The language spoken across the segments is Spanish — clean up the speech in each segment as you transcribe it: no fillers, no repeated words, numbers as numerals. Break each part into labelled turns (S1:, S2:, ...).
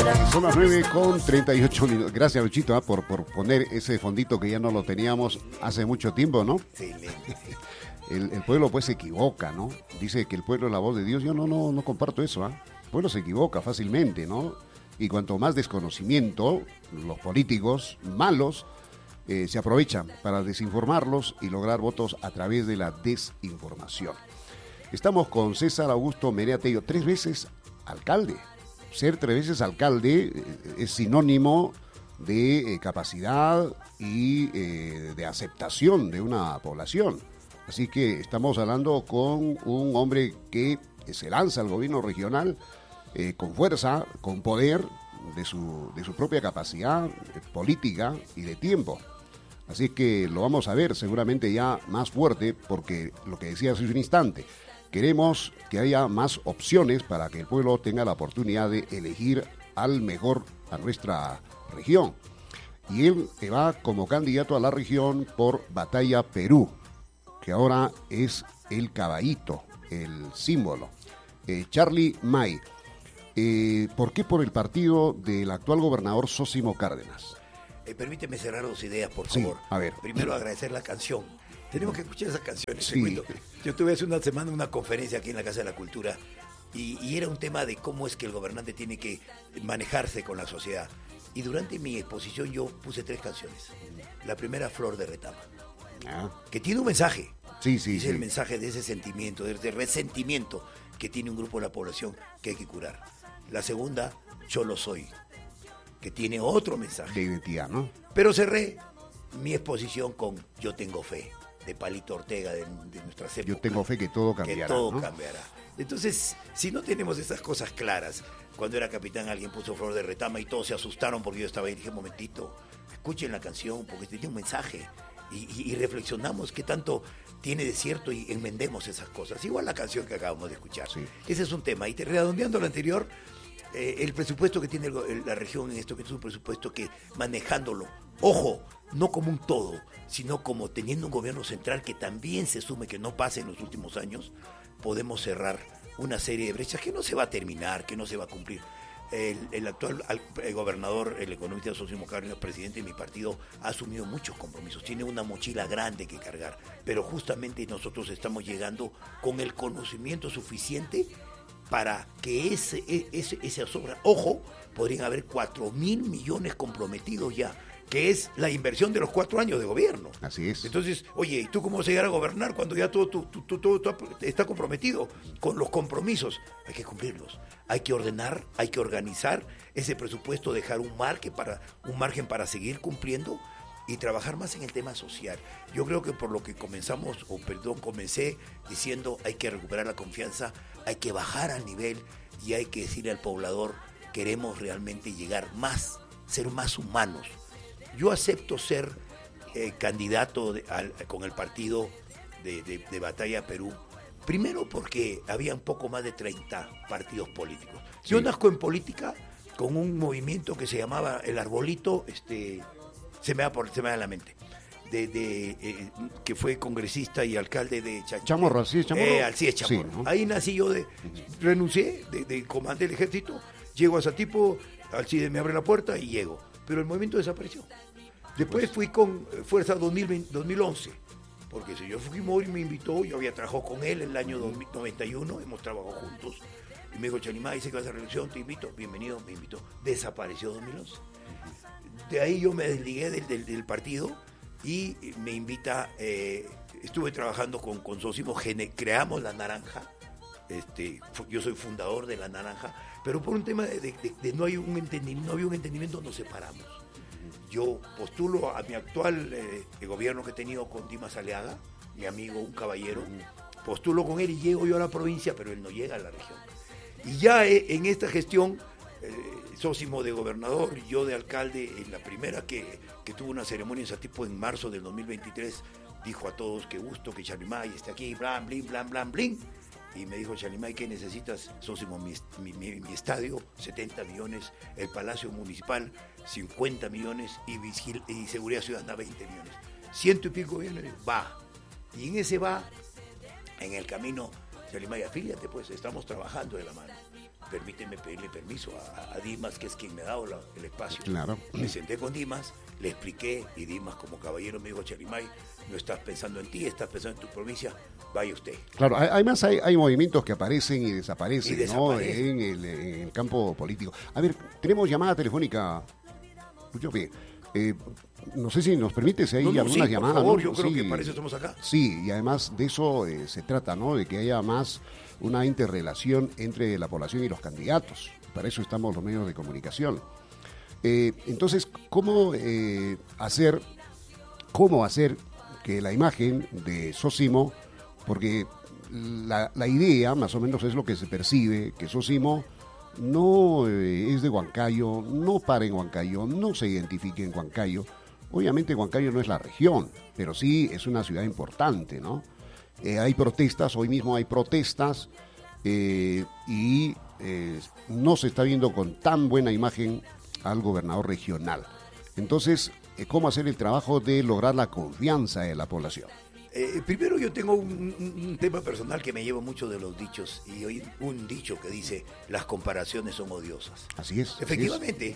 S1: Son las 9:38. Gracias, Luchito, por poner ese fondito que ya no lo teníamos hace mucho tiempo, ¿no?
S2: Excelente.
S1: El pueblo pues se equivoca, ¿no? Dice que el pueblo es la voz de Dios. Yo no comparto eso, ¿ah? El pueblo se equivoca fácilmente, ¿no? Y cuanto más desconocimiento, los políticos malos se aprovechan para desinformarlos y lograr votos a través de la desinformación. Estamos con César Augusto Menea Tello, 3 veces alcalde. Ser 3 veces alcalde es sinónimo de capacidad y de aceptación de una población. Así que estamos hablando con un hombre que se lanza al gobierno regional con fuerza, con poder de su propia capacidad política y de tiempo. Así que lo vamos a ver seguramente ya más fuerte, porque lo que decía hace un instante, queremos que haya más opciones para que el pueblo tenga la oportunidad de elegir al mejor a nuestra región. Y él va como candidato a la región por Batalla Perú, que ahora es el caballito, el símbolo. Charlie May, ¿por qué por el partido del actual gobernador Zósimo Cárdenas?
S2: Permíteme cerrar 2 ideas, por
S1: Sí,
S2: favor.
S1: a ver.
S2: Primero, agradecer la canción. Tenemos que escuchar esas canciones.
S1: Sí.
S2: Yo tuve hace una semana una conferencia aquí en la Casa de la Cultura y era un tema de cómo es que el gobernante tiene que manejarse con la sociedad. Y durante mi exposición yo puse 3 canciones. La primera, Flor de Retama, que tiene un mensaje.
S1: Sí.
S2: Es el mensaje de ese sentimiento, de ese resentimiento que tiene un grupo de la población que hay que curar. La segunda, Yo lo soy, que tiene otro mensaje.
S1: De identidad, ¿no?
S2: Pero cerré mi exposición con Yo tengo fe, de Palito Ortega, de nuestras épocas.
S1: Yo tengo fe que todo cambiará.
S2: Que todo
S1: ¿no?
S2: cambiará. Entonces, si no tenemos esas cosas claras, cuando era capitán alguien puso Flor de Retama y todos se asustaron porque yo estaba ahí y dije, momentito, escuchen la canción porque tiene un mensaje y reflexionamos qué tanto tiene de cierto y enmendemos esas cosas. Igual la canción que acabamos de escuchar. Sí. Ese es un tema. Y redondeando lo anterior, el presupuesto que tiene la región en esto, que es un presupuesto que manejándolo, ojo, no como un todo, sino como teniendo un gobierno central que también se sume que no pase en los últimos años, podemos cerrar una serie de brechas que no se va a terminar, que no se va a cumplir. El actual gobernador, el economista Zósimo Cárdenas, presidente de mi partido, ha asumido muchos compromisos, tiene una mochila grande que cargar, pero justamente nosotros estamos llegando con el conocimiento suficiente para que esa obra, ojo, podrían haber 4.000 millones comprometidos ya, que es la inversión de los 4 años de gobierno.
S1: Así es.
S2: Entonces, oye, ¿y tú cómo vas a llegar a gobernar cuando ya todo está comprometido con los compromisos? Hay que cumplirlos, hay que ordenar, hay que organizar ese presupuesto, dejar un margen para seguir cumpliendo y trabajar más en el tema social. Yo creo que por lo que comencé diciendo hay que recuperar la confianza, hay que bajar al nivel y hay que decirle al poblador, queremos realmente llegar más, ser más humanos. Yo acepto ser candidato con el partido de Batalla Perú, primero porque había un poco más de 30 partidos políticos. Sí. Yo nazco en política con un movimiento que se llamaba El Arbolito, se me da la mente, que fue congresista y alcalde de
S1: Chamorro, sí, Chamorro.
S2: Así es, Chamorro. Sí, ¿no? Ahí nací yo, renuncié de comandante del ejército, llego a Satipo, Alcide me abre la puerta y llego. Pero el movimiento desapareció. Después fui con Fuerza 2011, porque el señor Fujimori me invitó, yo había trabajado con él en el año 91, hemos trabajado juntos, y me dijo, Chalimá, dice que vas a reelección, te invito, bienvenido, me invitó. Desapareció 2011. De ahí yo me desligué del partido y me invita, estuve trabajando con Zósimo, creamos La Naranja, yo soy fundador de La Naranja, pero por un tema de no había un entendimiento, nos separamos. Yo postulo a mi actual gobierno que he tenido con Dimas Aliaga, mi amigo, un caballero, postulo con él y llego yo a la provincia, pero él no llega a la región. Y ya en esta gestión, Zósimo de gobernador, yo de alcalde, en la primera que tuvo una ceremonia en Satipo en marzo del 2023, dijo a todos, qué gusto que Chalimay esté aquí, blan, blin, blan, blan, blin. Y me dijo, Chalimay, ¿qué necesitas? Zósimo, mi estadio, 70 millones, el Palacio Municipal, 50 millones y Seguridad Ciudadana, 20 millones. 100 y pico millones, va. Y en el camino, Chalimay, afíliate, pues, estamos trabajando de la mano. permíteme pedirle permiso a Dimas, que es quien me ha dado el espacio.
S1: Claro.
S2: Me senté con Dimas, le expliqué, y Dimas como caballero me dijo: Charimay, no estás pensando en ti, estás pensando en tu provincia, vaya usted.
S1: Claro, además hay movimientos que aparecen y desaparecen, ¿no?
S2: desaparecen.
S1: En el campo político. A ver, tenemos llamada telefónica. No sé si nos permite, si hay algunas llamadas.
S2: Por favor,
S1: ¿no?
S2: yo creo que para eso estamos acá.
S1: Sí, y además de eso se trata, ¿no? De que haya más una interrelación entre la población y los candidatos. Para eso estamos los medios de comunicación. Entonces, ¿cómo hacer que la imagen de Sosimo, porque la idea más o menos es lo que se percibe, que Sosimo no es de Huancayo, no para en Huancayo, no se identifique en Huancayo? Obviamente Huancayo no es la región, pero sí es una ciudad importante, ¿no? Hay protestas, hoy mismo hay protestas, y no se está viendo con tan buena imagen al gobernador regional. Entonces, ¿cómo hacer el trabajo de lograr la confianza de la población?
S2: Primero, yo tengo un tema personal que me lleva mucho de los dichos, y hoy un dicho que dice: las comparaciones son odiosas.
S1: Así es.
S2: Efectivamente,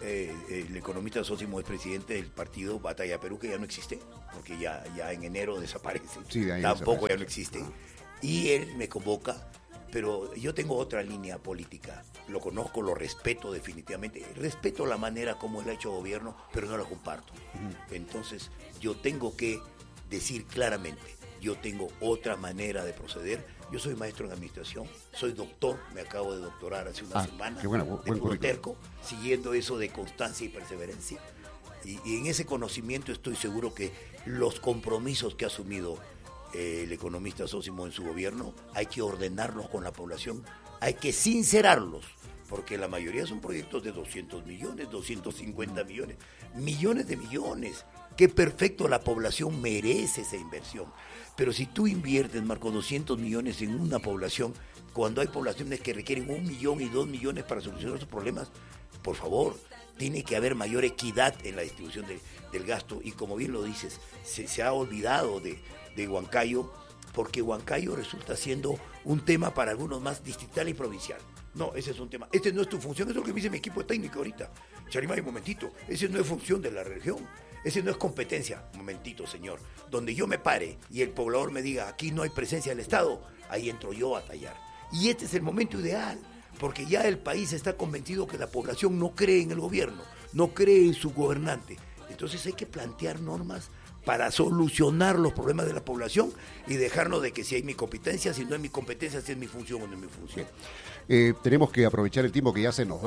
S2: el economista Sosimo es presidente del partido Batalla Perú, que ya no existe, porque ya en enero desaparece.
S1: Sí, de ahí
S2: tampoco
S1: desaparece.
S2: ya no existe. Y él me convoca, pero yo tengo otra línea política. Lo conozco, lo respeto definitivamente. Respeto la manera como él ha hecho gobierno, pero no la comparto. Entonces, yo tengo que decir claramente: yo tengo otra manera de proceder. Yo soy maestro en administración, soy doctor, me acabo de doctorar hace una semana.
S1: Qué bueno,
S2: de
S1: buen
S2: puro
S1: currículum.
S2: terco, siguiendo eso de constancia y perseverancia. Y en ese conocimiento estoy seguro que los compromisos que ha asumido el economista Sosimo en su gobierno, hay que ordenarlos con la población, hay que sincerarlos, porque la mayoría son proyectos de 200 millones, 250 millones, millones de millones. Qué perfecto, la población merece esa inversión. Pero si tú inviertes, Marco, 200 millones en una población, cuando hay poblaciones que requieren 1 millón y 2 millones para solucionar sus problemas, por favor, tiene que haber mayor equidad en la distribución del gasto. Y como bien lo dices, se ha olvidado de Huancayo, porque Huancayo resulta siendo un tema para algunos más distrital y provincial. No, ese es un tema. Este no es tu función, eso es lo que me dice mi equipo técnico ahorita. Charimay, un momentito, ese no es función de la región. Ese no es competencia. Un momentito, señor. Donde yo me pare y el poblador me diga: aquí no hay presencia del Estado, ahí entro yo a tallar. Y este es el momento ideal, porque ya el país está convencido que la población no cree en el gobierno, no cree en su gobernante. Entonces hay que plantear normas para solucionar los problemas de la población y dejarnos de que si hay mi competencia, si no es mi competencia, si es mi función o no es mi función.
S1: Tenemos que aprovechar el tiempo que ya se nos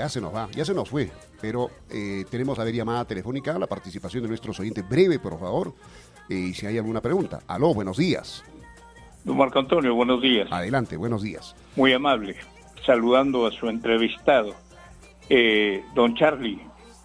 S1: fue, pero tenemos a ver llamada telefónica, la participación de nuestros oyentes, breve por favor, y si hay alguna pregunta. Aló, buenos días.
S3: Don Marco Antonio, buenos días.
S1: Adelante, buenos días.
S3: Muy amable, saludando a su entrevistado. Don Charlie,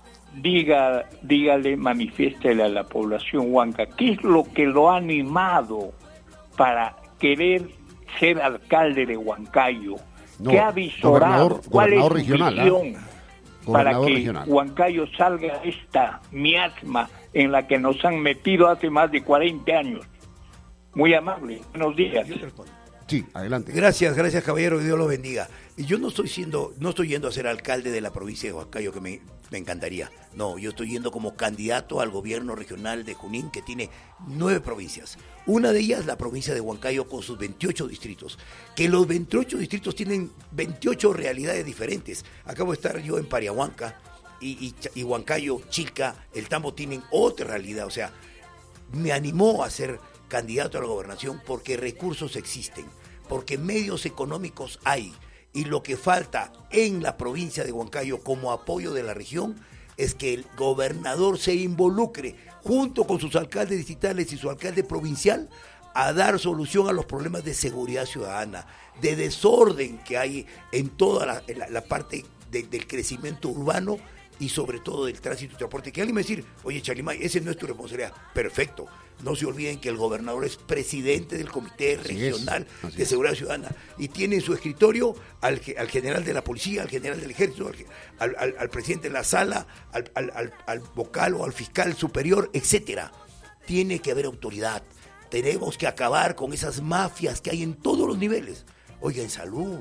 S3: dígale, manifiéstele a la población huanca, ¿qué es lo que lo ha animado para querer ser alcalde de Huancayo?
S1: No,
S3: ¿Qué ha visorado? ¿Cuál es su
S1: regional,
S3: visión para que
S1: regional.
S3: Huancayo salga de esta miasma en la que nos han metido hace más de 40 años? Muy amable, buenos días.
S2: Yo te respondo.
S1: Sí, adelante.
S2: Gracias, caballero, que Dios lo bendiga. Y yo no estoy yendo a ser alcalde de la provincia de Huancayo, que me encantaría. No, yo estoy yendo como candidato al gobierno regional de Junín, que tiene 9 provincias. Una de ellas, la provincia de Huancayo, con sus 28 distritos. Que los 28 distritos tienen 28 realidades diferentes. Acabo de estar yo en Pariahuanca y Huancayo, Chilca, El Tambo tienen otra realidad. O sea, me animó a ser candidato a la gobernación porque recursos existen, porque medios económicos hay, y lo que falta en la provincia de Huancayo como apoyo de la región es que el gobernador se involucre junto con sus alcaldes distritales y su alcalde provincial a dar solución a los problemas de seguridad ciudadana, de desorden que hay en toda la parte del crecimiento urbano y sobre todo del tránsito y transporte. Que alguien me decir: oye, Chalimay, ese no es tu responsabilidad. Perfecto. No se olviden que el gobernador es presidente del Comité Regional de Seguridad Ciudadana y tiene en su escritorio al general de la policía, al general del ejército, al presidente de la sala, al vocal o al fiscal superior, etcétera. Tiene que haber autoridad. Tenemos que acabar con esas mafias que hay en todos los niveles. Oiga, en salud,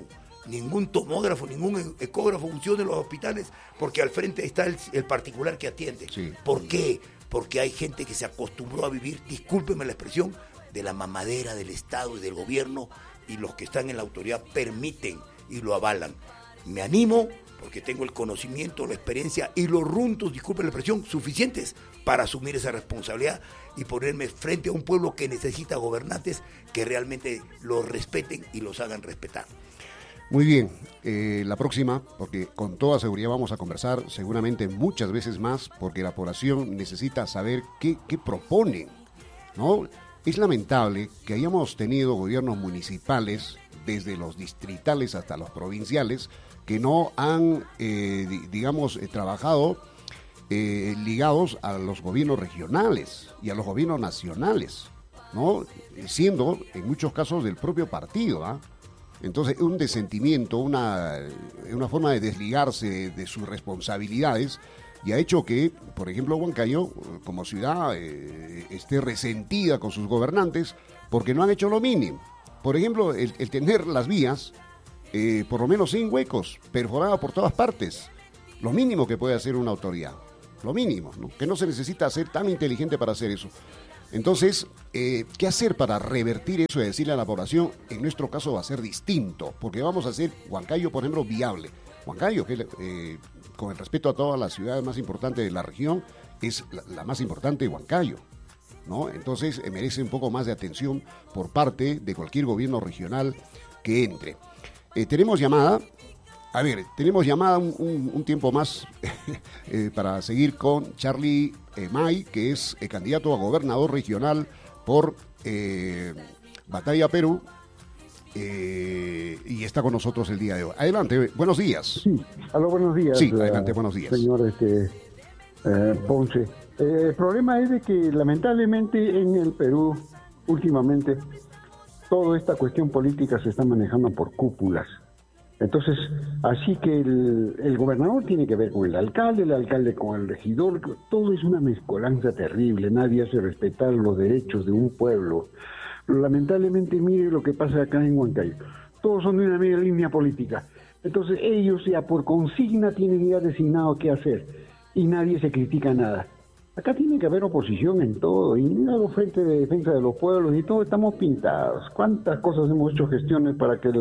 S2: ningún tomógrafo, ningún ecógrafo funciona en los hospitales, porque al frente está el particular que atiende.
S1: Sí.
S2: ¿Por qué? Porque hay gente que se acostumbró a vivir, discúlpeme la expresión, de la mamadera del Estado y del gobierno, y los que están en la autoridad permiten y lo avalan. Me animo porque tengo el conocimiento, la experiencia y los runtos, disculpen la expresión, suficientes para asumir esa responsabilidad y ponerme frente a un pueblo que necesita gobernantes que realmente los respeten y los hagan respetar.
S1: Muy bien, la próxima, porque con toda seguridad vamos a conversar seguramente muchas veces más, porque la población necesita saber qué proponen, ¿no? Es lamentable que hayamos tenido gobiernos municipales, desde los distritales hasta los provinciales, que no han, trabajado ligados a los gobiernos regionales y a los gobiernos nacionales, ¿no? Siendo en muchos casos del propio partido, ¿ah? Entonces, un desentimiento, una forma de desligarse de sus responsabilidades, y ha hecho que, por ejemplo, Huancayo, como ciudad, esté resentida con sus gobernantes porque no han hecho lo mínimo. Por ejemplo, el tener las vías, por lo menos sin huecos, perforadas por todas partes. Lo mínimo que puede hacer una autoridad. Lo mínimo, ¿no? Que no se necesita ser tan inteligente para hacer eso. Entonces, ¿qué hacer para revertir eso y decirle a la población? En nuestro caso va a ser distinto, porque vamos a hacer Huancayo, por ejemplo, viable. Huancayo, que con el respeto a todas las ciudades más importantes de la región, es la más importante, Huancayo, ¿no? Entonces merece un poco más de atención por parte de cualquier gobierno regional que entre. Tenemos llamada. A ver, tenemos llamada un tiempo más para seguir con Charlie May, que es candidato a gobernador regional por Batalla Perú, y está con nosotros el día de hoy. Adelante, buenos días.
S4: Sí, aló, buenos días.
S1: Sí, adelante, buenos días.
S4: Señor Ponce. El problema es de que lamentablemente en el Perú, últimamente, toda esta cuestión política se está manejando por cúpulas. Entonces, así que el gobernador tiene que ver con el alcalde con el regidor, todo es una mezcolanza terrible, nadie hace respetar los derechos de un pueblo. Lamentablemente, mire lo que pasa acá en Huancayo, todos son de una misma línea política, entonces ellos ya por consigna tienen ya designado qué hacer y nadie se critica nada. Acá tiene que haber oposición en todo, y mira los frentes de defensa de los pueblos y todo, estamos pintados. ¿Cuántas cosas hemos hecho gestiones para que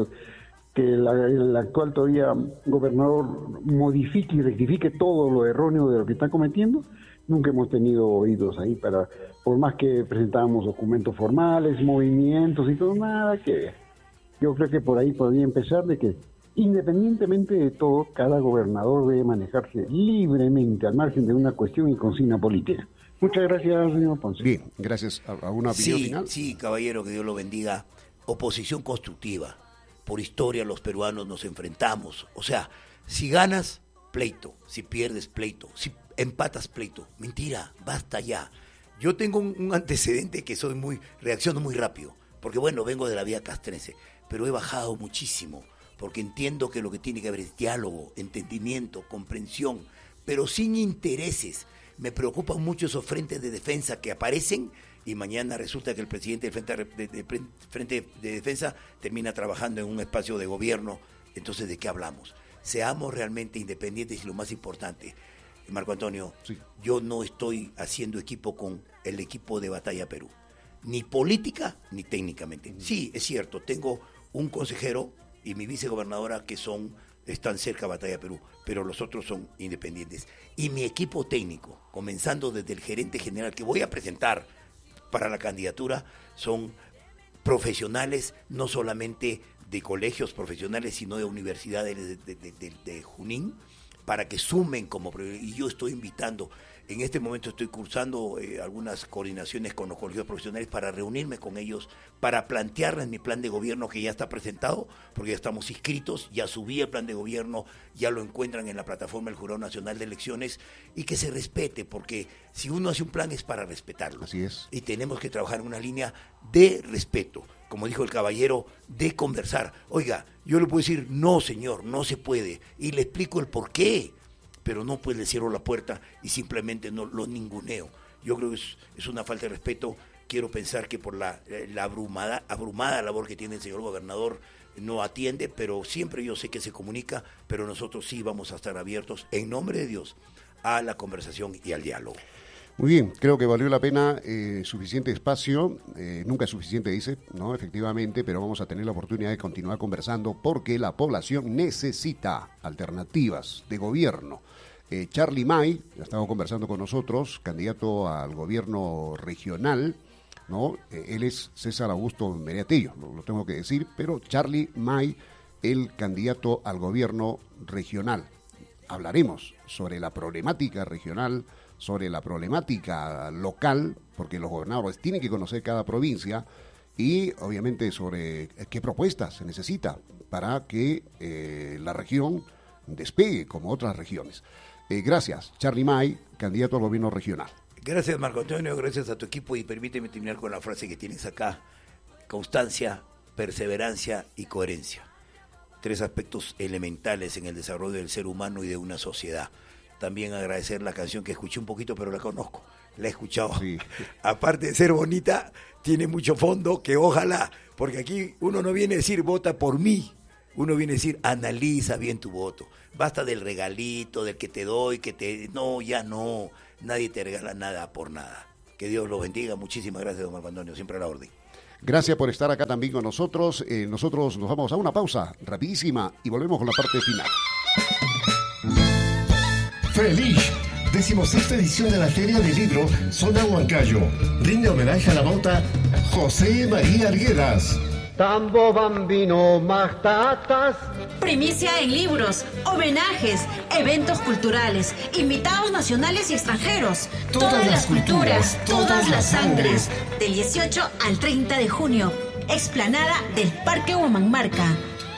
S4: el actual todavía gobernador modifique y rectifique todo lo erróneo de lo que está cometiendo? Nunca hemos tenido oídos ahí por más que presentábamos documentos formales, movimientos y todo, nada que ver. Yo creo que por ahí podría empezar de que, independientemente de todo, cada gobernador debe manejarse libremente al margen de una cuestión y consigna política. Muchas gracias, señor Ponce.
S1: Bien, gracias. ¿Alguna opinión final?
S2: Sí, caballero, que Dios lo bendiga. Oposición constructiva. Por historia los peruanos nos enfrentamos. O sea, si ganas, pleito. Si pierdes, pleito. Si empatas, pleito. Mentira, basta ya. Yo tengo un antecedente que reacciono muy rápido. Porque bueno, vengo de la vía castrense. Pero he bajado muchísimo. Porque entiendo que lo que tiene que haber es diálogo, entendimiento, comprensión. Pero sin intereses. Me preocupan mucho esos frentes de defensa que aparecen. Y mañana resulta que el presidente del Frente de Defensa termina trabajando en un espacio de gobierno. Entonces, ¿de qué hablamos? Seamos realmente independientes y lo más importante, Marco Antonio, sí. Yo no estoy haciendo equipo con el equipo de Batalla Perú, ni política ni técnicamente. Sí, es cierto, tengo un consejero y mi vicegobernadora que están cerca de Batalla Perú, pero los otros son independientes. Y mi equipo técnico, comenzando desde el gerente general que voy a presentar para la candidatura, son profesionales no solamente de colegios profesionales, sino de universidades de Junín, para que sumen y yo estoy invitando, en este momento estoy cursando algunas coordinaciones con los colegios profesionales para reunirme con ellos, para plantearles mi plan de gobierno que ya está presentado, porque ya estamos inscritos, ya subí el plan de gobierno, ya lo encuentran en la plataforma del Jurado Nacional de Elecciones, y que se respete, porque si uno hace un plan es para respetarlo.
S1: Así es.
S2: Y tenemos que trabajar en una línea de respeto, como dijo el caballero, de conversar. Oiga, yo le puedo decir, no señor, no se puede, y le explico el por qué, pero no pues le cierro la puerta y simplemente no lo ninguneo. Yo creo que es una falta de respeto. Quiero pensar que por la abrumada labor que tiene el señor gobernador, no atiende, pero siempre yo sé que se comunica, pero nosotros sí vamos a estar abiertos, en nombre de Dios, a la conversación y al diálogo.
S1: Muy bien, creo que valió la pena, suficiente espacio, nunca es suficiente, dice, ¿no? Efectivamente, pero vamos a tener la oportunidad de continuar conversando porque la población necesita alternativas de gobierno. Charlie May, ha estado conversando con nosotros, candidato al gobierno regional, ¿no? Él es César Augusto Mereatello, lo tengo que decir, pero Charlie May, el candidato al gobierno regional. Hablaremos sobre la problemática regional, sobre la problemática local, porque los gobernadores tienen que conocer cada provincia, y obviamente sobre qué propuestas se necesita para que la región despegue como otras regiones. Gracias, Charlie May, candidato al gobierno regional.
S2: Gracias, Marco Antonio, gracias a tu equipo, y permíteme terminar con la frase que tienes acá: constancia, perseverancia y coherencia. 3 aspectos elementales en el desarrollo del ser humano y de una sociedad. También agradecer la canción que escuché un poquito, pero la conozco, la he escuchado. Sí. Aparte de ser bonita, tiene mucho fondo, que ojalá, porque aquí uno no viene a decir vota por mí, uno viene a decir analiza bien tu voto. Basta del regalito, del que te doy, no, ya no, nadie te regala nada por nada. Que Dios los bendiga, muchísimas gracias, don Marco Antonio, siempre a la orden.
S1: Gracias por estar acá también con nosotros. Nosotros nos vamos a una pausa rapidísima y volvemos con la parte final.
S5: ¡Feliz! 16ª edición de la Feria del Libro Zona Huancayo. Rinde homenaje a la bauta José María Arguedas.
S6: Tambo bambino matatas.
S7: Primicia en libros, homenajes, eventos culturales, invitados nacionales y extranjeros. Todas las culturas, todas las sangres. Del 18 al 30 de junio. Explanada del Parque Huamanmarca.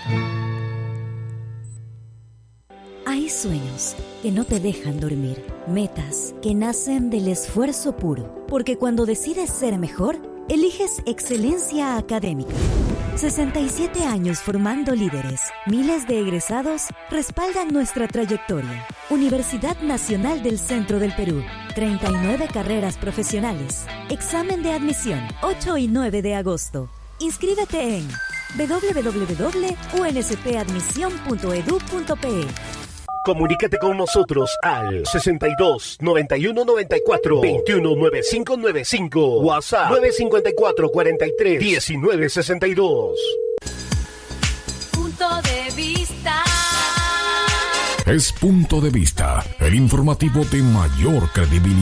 S8: Hay sueños que no te dejan dormir, metas que nacen del esfuerzo puro, porque cuando decides ser mejor, eliges excelencia académica. 67 años formando líderes, miles de egresados respaldan nuestra trayectoria. Universidad Nacional del Centro del Perú, 39 carreras profesionales. Examen de admisión, 8 y 9 de agosto. Inscríbete en www.unspadmisión.edu.pe.
S5: Comunícate con nosotros al 62 91 94 21 95 95. WhatsApp 954 43 19 62.
S7: Punto de vista.
S9: Es Punto de Vista, el informativo de mayor credibilidad.